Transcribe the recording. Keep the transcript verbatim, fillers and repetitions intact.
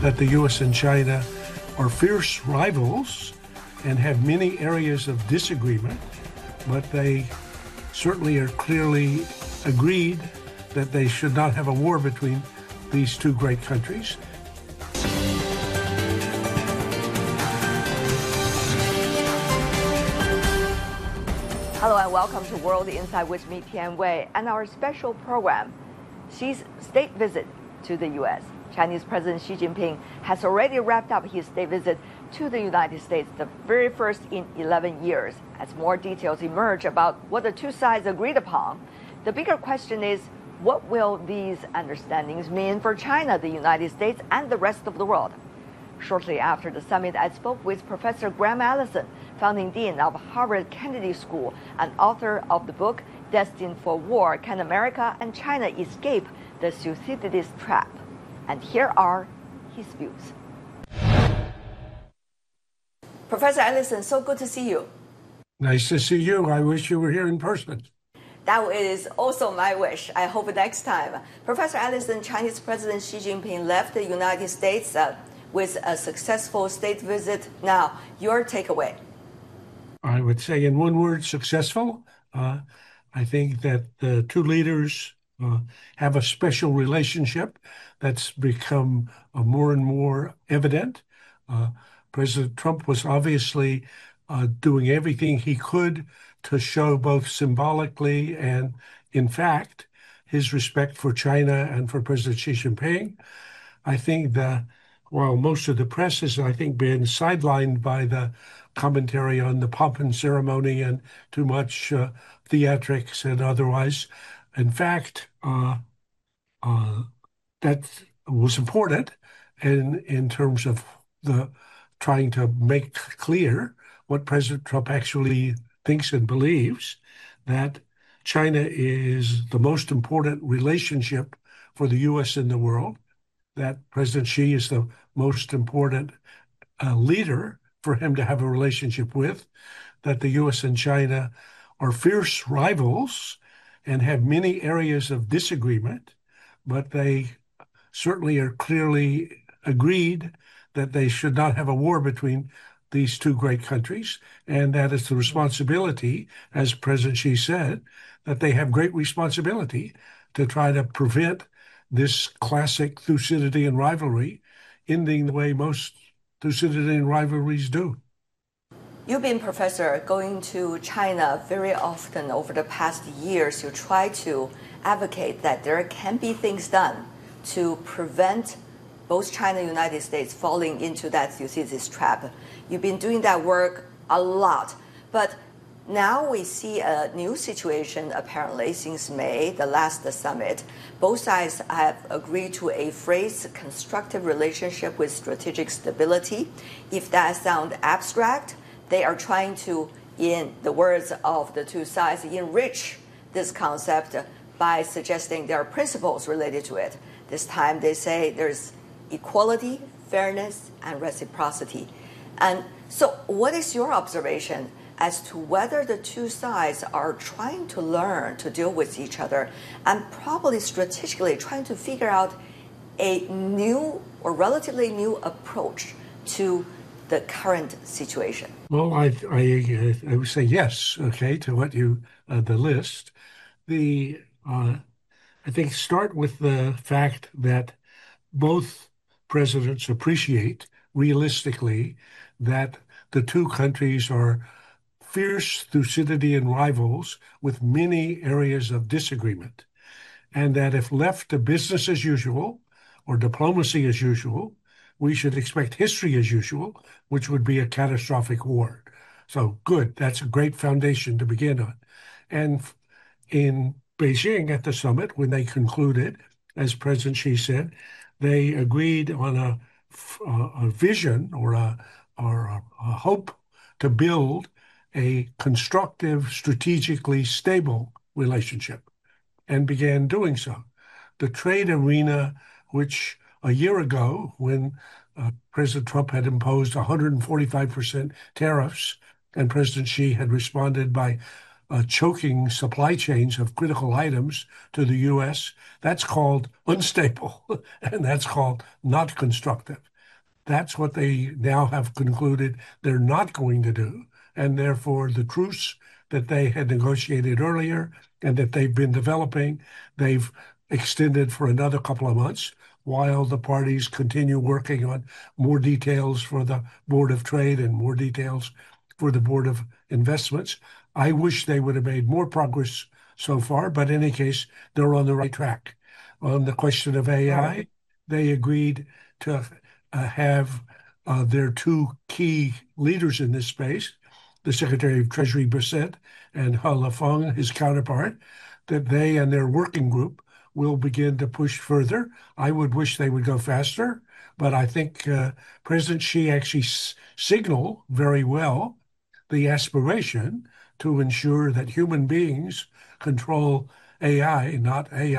that the U S and China are fierce rivals and have many areas of disagreement, but they certainly are clearly agreed that they should not have a war between these two great countries. Hello and welcome to World Insight with me, Tian Wei, and our special program, Xi's state visit to the U S. Chinese President Xi Jinping has already wrapped up his state visit to the United States, the very first in eleven years. As more details emerge about what the two sides agreed upon, the bigger question is, what will these understandings mean for China, the United States, and the rest of the world? Shortly after the summit, I spoke with Professor Graham Allison, founding dean of Harvard Kennedy School and author of the book, Destined for War, Can America and China Escape the Thucydides Trap? And here are his views. Professor Allison, so good to see you. Nice to see you. I wish you were here in person. That is also my wish. I hope next time. Professor Allison, Chinese President Xi Jinping left the United States uh, with a successful state visit. Now, your takeaway. I would say in one word, successful. Uh, I think that the two leaders uh, have a special relationship that's become uh, more and more evident. Uh, President Trump was obviously uh, doing everything he could to show both symbolically and, in fact, his respect for China and for President Xi Jinping. I think that while most of the press has, I think, been sidelined by the commentary on the pomp and ceremony and too much uh, theatrics and otherwise, in fact, uh, uh, that was important in, in terms of the trying to make clear what President Trump actually thinks and believes, that China is the most important relationship for the U S in the world, that President Xi is the most important uh, leader for him to have a relationship with, that the U S and China are fierce rivals and have many areas of disagreement, but they certainly are clearly agreed that they should not have a war between these two great countries, and that it's the responsibility, as President Xi said, that they have great responsibility to try to prevent this classic Thucydidean rivalry ending the way most Thucydidean rivalries do. You've been, Professor, going to China very often over the past years. You try to advocate that there can be things done to prevent both China and the United States falling into that Thucydides trap. You've been doing that work a lot. But now we see a new situation, apparently, since May, the last summit. Both sides have agreed to a phrase, constructive relationship with strategic stability. If that sounds abstract, they are trying to, in the words of the two sides, enrich this concept by suggesting there are principles related to it. This time they say there's equality, fairness, and reciprocity. And so what is your observation as to whether the two sides are trying to learn to deal with each other and probably strategically trying to figure out a new or relatively new approach to the current situation? Well, I I, I would say yes, okay, to what you, uh, the list. The, uh, I think start with the fact that both presidents appreciate realistically that the two countries are fierce Thucydidean rivals with many areas of disagreement, and that if left to business as usual or diplomacy as usual, we should expect history as usual, which would be a catastrophic war. So good, that's a great foundation to begin on. And in Beijing at the summit, when they concluded, as President Xi said, they agreed on a, a, a vision or a, or a, a hope to build a constructive, strategically stable relationship, and began doing so. The trade arena, which a year ago, when uh, President Trump had imposed one hundred forty-five percent tariffs, and President Xi had responded by uh, choking supply chains of critical items to the U S, that's called unstable, and that's called not constructive. That's what they now have concluded they're not going to do. And therefore, the truce that they had negotiated earlier and that they've been developing, they've extended for another couple of months while the parties continue working on more details for the Board of Trade and more details for the Board of Investments. I wish they would have made more progress so far, but in any case, they're on the right track. On the question of A I, they agreed to uh, have uh, their two key leaders in this space, the Secretary of Treasury Brissett and He Lifeng, his counterpart, that they and their working group will begin to push further. I would wish they would go faster, but I think uh, President Xi actually s- signaled very well the aspiration to ensure that human beings control A I, not A I